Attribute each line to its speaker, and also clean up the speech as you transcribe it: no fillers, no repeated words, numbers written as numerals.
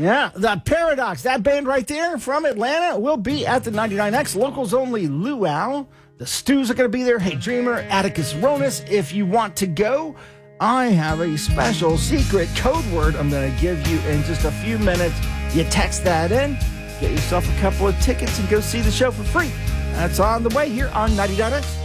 Speaker 1: Yeah, the Paradox, that band right there from Atlanta, will be at the 99X. Locals only luau. The Stews are going to be there. Hey Dreamer, Atticus Ronis. If you want to go, I have a special secret code word I'm going to give you in just a few minutes. You text that in, get yourself a couple of tickets, and go see the show for free. That's on the way here on 90.X.